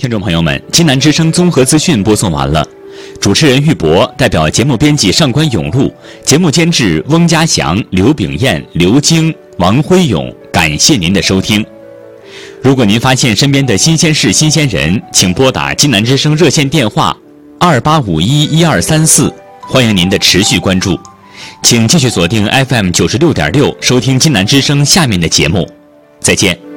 听众朋友们，金南之声综合资讯播送完了。主持人玉博代表节目编辑上官永路，节目监制翁家祥、刘炳燕、刘晶、王辉勇。感谢您的收听。如果您发现身边的新鲜事、新鲜人，请拨打金南之声热线电话28511234，欢迎您的持续关注。请继续锁定 FM 96.6，收听金南之声下面的节目。再见。